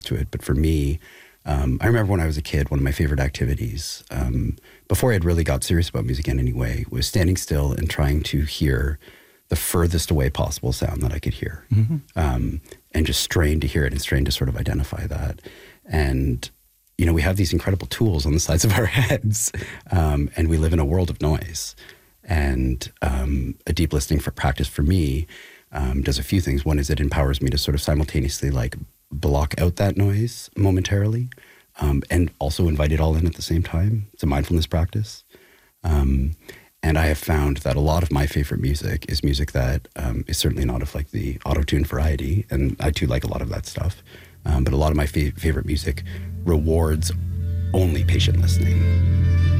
to it. But for me, I remember when I was a kid, one of my favorite activities, before I had really got serious about music in any way, was standing still and trying to hear the furthest away possible sound that I could hear, and just strain to hear it and strain to sort of identify that. And, you know, we have these incredible tools on the sides of our heads, and we live in a world of noise. And a deep listening practice for me does a few things. One is it empowers me to sort of simultaneously like block out that noise momentarily, and also invite it all in at the same time. It's a mindfulness practice. And I have found that a lot of my favorite music is music that is certainly not of like the auto-tune variety. And I too like a lot of that stuff. But a lot of my favorite music rewards only patient listening.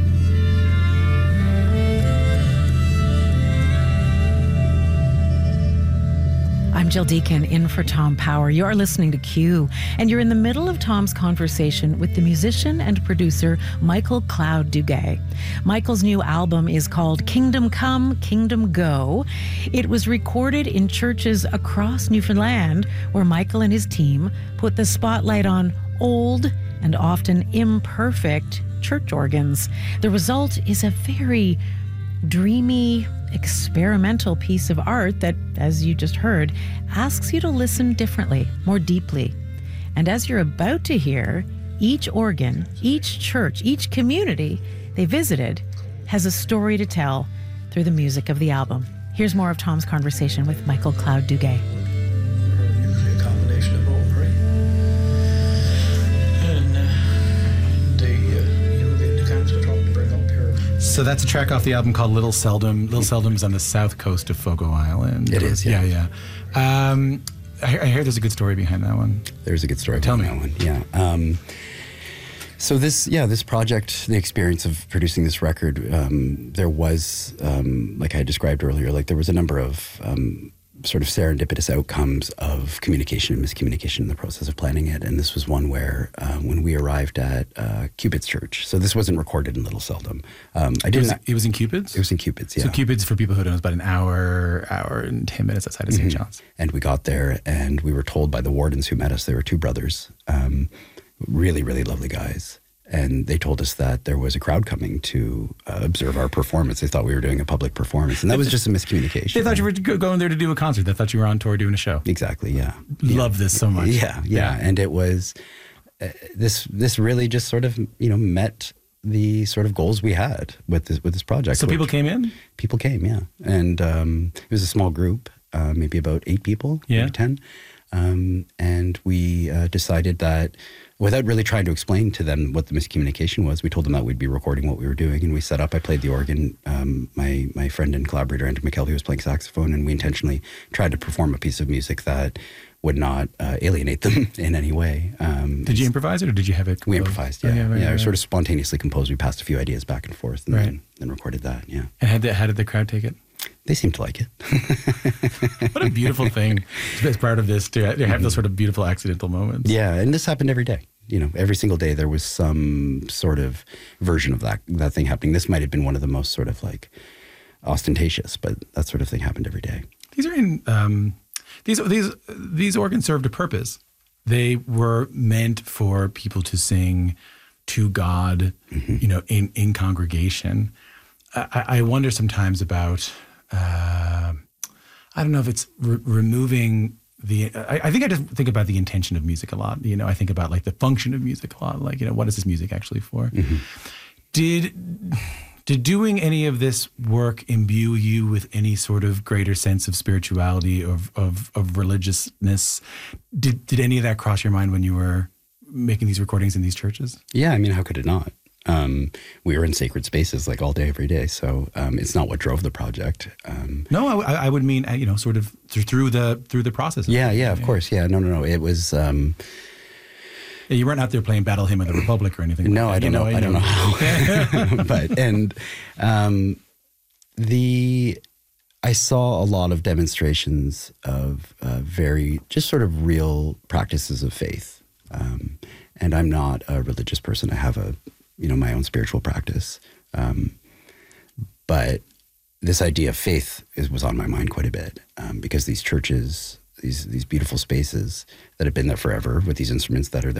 I'm Jill Deacon, in for Tom Power. You're listening to Q, and you're in the middle of Tom's conversation with the musician and producer Michael Cloud Duguay. Michael's new album is called Kingdom Come, Kingdom Go. It was recorded in churches across Newfoundland, where Michael and his team put the spotlight on old and often imperfect church organs. The result is a very dreamy, experimental piece of art that, as you just heard, asks you to listen differently, more deeply. And as you're about to hear, each organ, each church, each community they visited has a story to tell through the music of the album. Here's more of Tom's conversation with Michael Cloud Duguay. Usually a combination of all three. And the kinds we're trying to bring up here. So that's a track off the album called Little Seldom. Little Seldom is on the south coast of Fogo Island. It is, yeah. Yeah. I hear there's a good story behind that one. There's a good story Tell behind me. that one, yeah. So this project, the experience of producing this record, there was, like I described earlier, like there was a number of sort of serendipitous outcomes of communication and miscommunication in the process of planning it. And this was one where when we arrived at Cupid's Church, so this wasn't recorded in Little Seldom. It was in Cupid's? It was in Cupid's, yeah. So Cupid's, for people who don't know, is about an hour and 10 minutes outside of St. John's. And we got there and we were told by the wardens who met us, they were two brothers, really, really lovely guys. And they told us that there was a crowd coming to observe our performance. They thought we were doing a public performance. And that was just a miscommunication. They thought you were going there to do a concert. They thought you were on tour doing a show. Exactly, yeah. Love this so much. Yeah. And it was, this really just sort of, met the sort of goals we had with this project. So people came in? People came, yeah. And it was a small group, maybe about 8 people, maybe 10. And we decided that, without really trying to explain to them what the miscommunication was, we told them that we'd be recording what we were doing, and we set up. I played the organ. My friend and collaborator, Andrew McKelvey, was playing saxophone, and we intentionally tried to perform a piece of music that would not alienate them in any way. Did you improvise it, or did you have it? We improvised, yeah. Right. Sort of spontaneously composed. We passed a few ideas back and forth, and then recorded that, yeah. And how did the crowd take it? They seem to like it. What a beautiful thing as part of this, to have those sort of beautiful accidental moments. Yeah, and this happened every day. Every single day there was some sort of version of that thing happening. This might have been one of the most sort of like ostentatious, but that sort of thing happened every day. These are in these organs served a purpose. They were meant for people to sing to God, in congregation. I wonder sometimes about, I don't know if it's removing I think I just think about the intention of music a lot. I think about like the function of music a lot. Like, what is this music actually for? Mm-hmm. Did doing any of this work imbue you with any sort of greater sense of spirituality, of religiousness? Did any of that cross your mind when you were making these recordings in these churches? Yeah, how could it not? We were in sacred spaces like all day, every day. So it's not what drove the project. No, I would mean, sort of through the process. Yeah, of course. Yeah, no. It was. You weren't out there playing Battle Hymn of the Republic or anything. No, like that. I don't know how. But I saw a lot of demonstrations of very just sort of real practices of faith. And I'm not a religious person. I have my own spiritual practice. But this idea of faith was on my mind quite a bit, because these churches, these beautiful spaces that have been there forever with these instruments that are there